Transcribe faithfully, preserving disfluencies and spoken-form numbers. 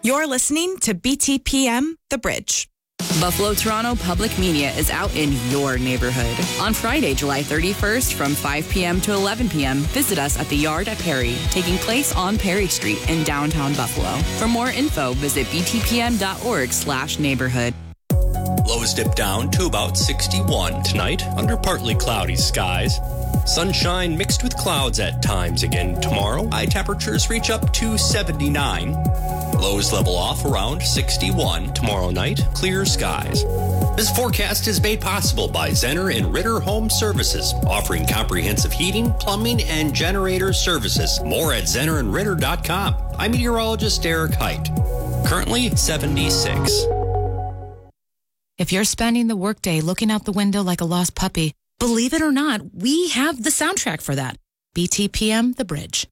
You're listening to B T P M, The Bridge. Buffalo Toronto Public Media is out in your neighborhood. On Friday, July thirty-first from five p.m. to eleven p.m., visit us at the Yard at Perry, taking place on Perry Street in downtown Buffalo. For more info, visit btpm.org slash neighborhood. Lows dip down to about sixty-one tonight under partly cloudy skies. Sunshine mixed with clouds at times again tomorrow. High temperatures reach up to seventy-nine. Lows level off around sixty-one tomorrow night. Clear skies. This forecast is made possible by Zenner and Ritter Home Services, offering comprehensive heating, plumbing, and generator services. More at zenner and ritter dot com. I'm meteorologist Derek Height. Currently seventy-six. If you're spending the workday looking out the window like a lost puppy, believe it or not, we have the soundtrack for that. B T P M, The Bridge.